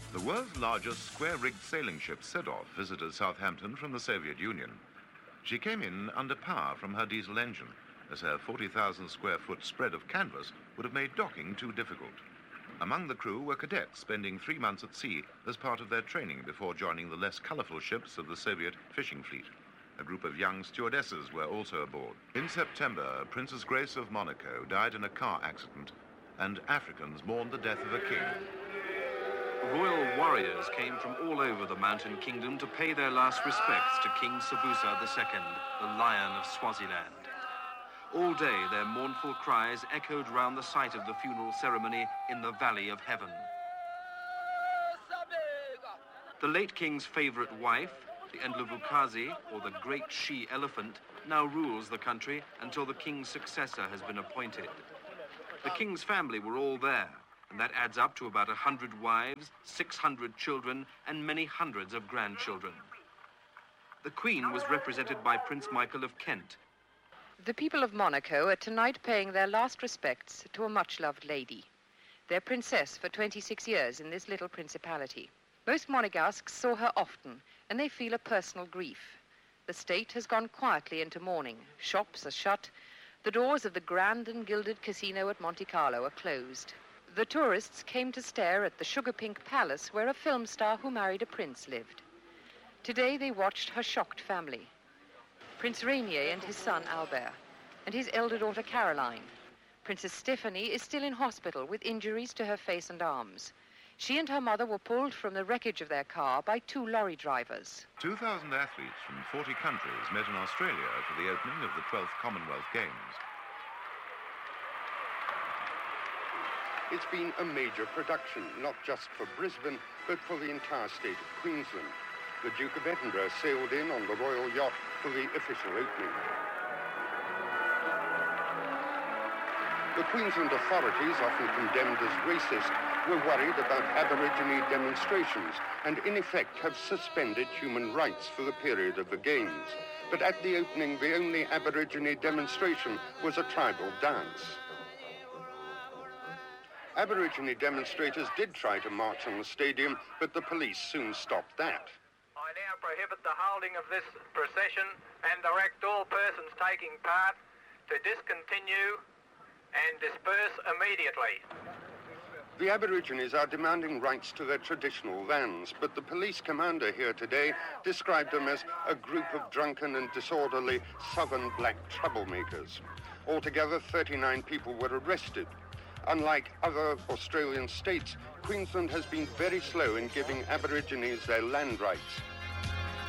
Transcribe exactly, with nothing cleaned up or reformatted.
The world's largest square-rigged sailing ship, Sedov, visited Southampton from the Soviet Union. She came in under power from her diesel engine, as her forty thousand square foot spread of canvas would have made docking too difficult. Among the crew were cadets spending three months at sea as part of their training before joining the less colourful ships of the Soviet fishing fleet. A group of young stewardesses were also aboard. In September, Princess Grace of Monaco died in a car accident, and Africans mourned the death of a king. Royal warriors came from all over the mountain kingdom to pay their last respects to King Sobusa the Second, the Lion of Swaziland. All day, their mournful cries echoed round the site of the funeral ceremony in the Valley of Heaven. The late king's favourite wife, the Ndlovukazi, or the Great She-Elephant, now rules the country until the king's successor has been appointed. The king's family were all there, and that adds up to about a hundred wives, six hundred children, and many hundreds of grandchildren. The Queen was represented by Prince Michael of Kent. The people of Monaco are tonight paying their last respects to a much-loved lady, their princess for twenty-six years in this little principality. Most Monegasques saw her often, and they feel a personal grief. The state has gone quietly into mourning. Shops are shut. The doors of the grand and gilded casino at Monte Carlo are closed. The tourists came to stare at the Sugar Pink Palace where a film star who married a prince lived. Today they watched her shocked family. Prince Rainier and his son Albert, and his elder daughter Caroline. Princess Stephanie is still in hospital with injuries to her face and arms. She and her mother were pulled from the wreckage of their car by two lorry drivers. two thousand athletes from forty countries met in Australia for the opening of the twelfth Commonwealth Games. It's been a major production, not just for Brisbane, but for the entire state of Queensland. The Duke of Edinburgh sailed in on the royal yacht for the official opening. The Queensland authorities, often condemned as racist, were worried about Aborigine demonstrations and in effect have suspended human rights for the period of the Games. But at the opening, the only Aborigine demonstration was a tribal dance. Aborigine demonstrators did try to march on the stadium, but the police soon stopped that. I now prohibit the holding of this procession and direct all persons taking part to discontinue and disperse immediately. The Aborigines are demanding rights to their traditional lands, but the police commander here today described them as a group of drunken and disorderly southern black troublemakers. Altogether, thirty-nine people were arrested. Unlike other Australian states, Queensland has been very slow in giving Aborigines their land rights.